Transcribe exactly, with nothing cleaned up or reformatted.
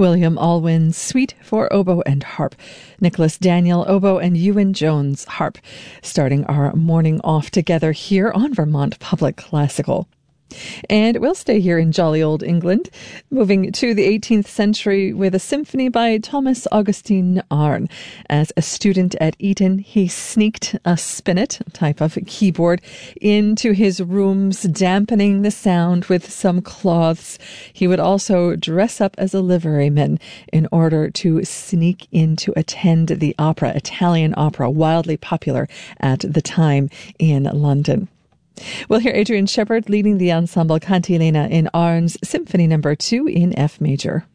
William Alwyn's Suite for Oboe and Harp, Nicholas Daniel Oboe, and Ewan Jones Harp, starting our morning off together here on Vermont Public Classical. And we'll stay here in jolly old England, moving to the eighteenth century with a symphony by Thomas Augustine Arne. As a student at Eton, he sneaked a spinet, a type of keyboard, into his rooms, dampening the sound with some cloths. He would also dress up as a liveryman in order to sneak in to attend the opera, Italian opera, wildly popular at the time in London. We'll hear Adrian Shepard leading the ensemble Cantilena in Arne's Symphony Number two in F major.